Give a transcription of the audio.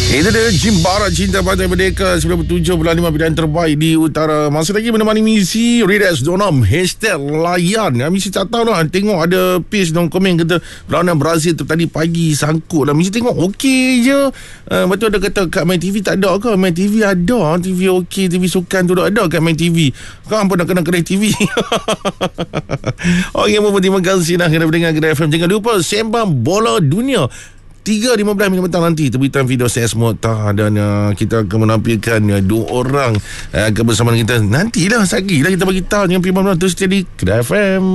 Itu dia Jimbara Cinta Pantai Merdeka 97.5 pilihan terbaik di utara. Masih lagi menemani misi Redax Donam #layan. Misi tak tahu lah, tengok ada page dan komen kata berlawanan Brazil tu tadi pagi sangkut lah. Misi tengok okey je. Betul ada kata kat Main TV tak ada ke? Main TV ada. TV okey, TV sukan tu ada kat Main TV. Kau pun nak kena kedai TV. Okey, terima kasih dah kena mendengar Kedai FM. Jangan lupa sembang bola dunia 3.15 minit petang nanti terbitan video CS Mota dan kita akan menampilkan dua orang kebersamaan kita. Nantilah lagi lah kita bagi tahu. Jangan pergi mana-mana, terus di Kedai FM.